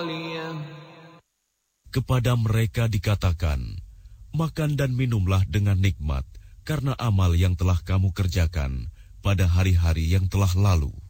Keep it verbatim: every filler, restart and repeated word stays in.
Kepada mereka dikatakan, makan dan minumlah dengan nikmat karena amal yang telah kamu kerjakan pada hari-hari yang telah lalu.